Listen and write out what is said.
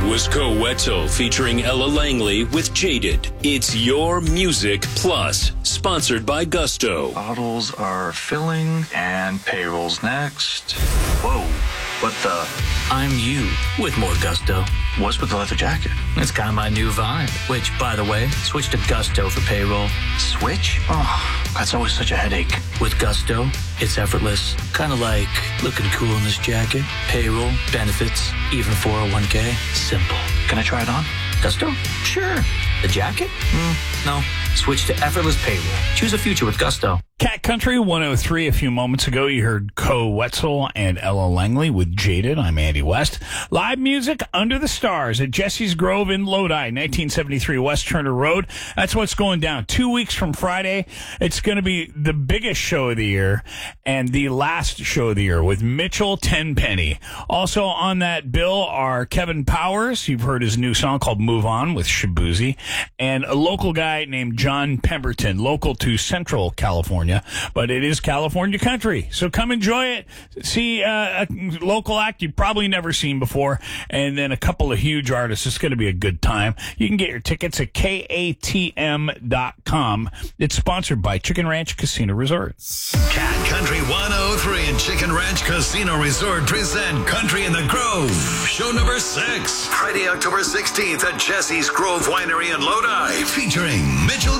That was Co Wetzel featuring Ella Langley with Jaded. It's Your Music Plus, sponsored by Gusto. Bottles are filling and payroll's next. Whoa, what the? I'm you with more Gusto. What's with the leather jacket? It's kind of my new vibe, which, by the way, switch to Gusto for payroll. Switch? Oh, that's always such a headache. With Gusto, it's effortless. Kind of like looking cool in this jacket. Payroll, benefits, even 401k. Simple. Can I try it on? Gusto? Sure. The jacket? No. Switch to effortless payroll. Choose a future with Gusto. Cat Country 103. A few moments ago, you heard Co Wetzel and Ella Langley with Jaded. I'm Andy West. Live music under the stars at Jesse's Grove in Lodi, 1973 West Turner Road. That's what's going down. 2 weeks from Friday. It's going to be the biggest show of the year and the last show of the year with Mitchell Tenpenny. Also on that bill are Kevin Powers. You've heard his new song called Move On with Shabuzi, and a local guy named John Pemberton, local to Central California. But it is California country. So come enjoy it. See a local act you've probably never seen before, and then a couple of huge artists. It's going to be a good time. You can get your tickets at KATM.com. It's sponsored by Chicken Ranch Casino Resort. Cat Country 103 and Chicken Ranch Casino Resort present Country in the Grove, show number 6. Friday, October 16th at Jesse's Grove Winery in Lodi, featuring Mitchell